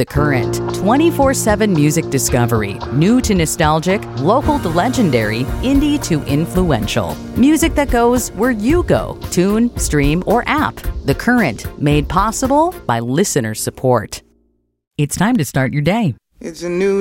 The Current, 24/7 music discovery, new to nostalgic, local to legendary, indie to influential. Music that goes where you go, tune, stream, or app. The Current, made possible by listener support. It's time to start your day. It's a new